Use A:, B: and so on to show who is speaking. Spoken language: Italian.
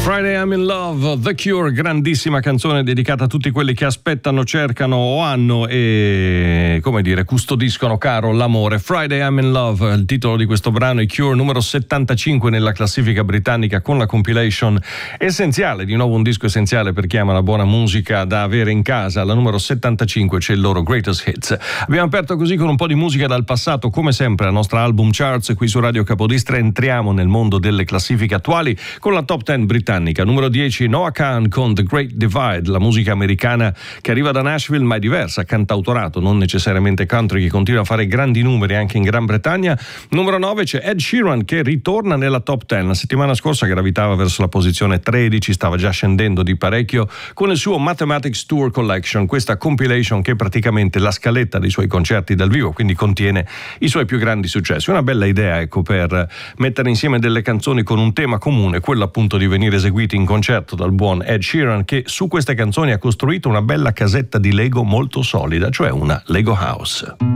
A: Friday I'm in Love, The Cure, grandissima canzone dedicata a tutti quelli che aspettano, cercano o hanno e, come dire, custodiscono caro l'amore. Friday I'm in Love, il titolo di questo brano, i Cure, numero 75 nella classifica britannica con la compilation Essenziale, di nuovo un disco essenziale per chi ama la buona musica da avere in casa. Alla numero 75 c'è il loro Greatest Hits. Abbiamo aperto così con un po' di musica dal passato, come sempre la nostra album charts qui su Radio Capodistra. Entriamo nel mondo delle classifiche attuali con la top 10 britannica. Numero 10 Noah Kahan con The Great Divide, la musica americana che arriva da Nashville ma è diversa, cantautorato, non necessariamente country, che continua a fare grandi numeri anche in Gran Bretagna. Numero 9 c'è Ed Sheeran che ritorna nella top 10. La settimana scorsa gravitava verso la posizione 13, stava già scendendo di parecchio con il suo Mathematics Tour Collection, questa compilation che è praticamente la scaletta dei suoi concerti dal vivo, quindi contiene i suoi più grandi successi. Una bella idea, ecco, per mettere insieme delle canzoni con un tema comune, quello appunto di venire eseguiti in concerto dal buon Ed Sheeran, che su queste canzoni ha costruito una bella casetta di Lego molto solida, cioè una Lego House.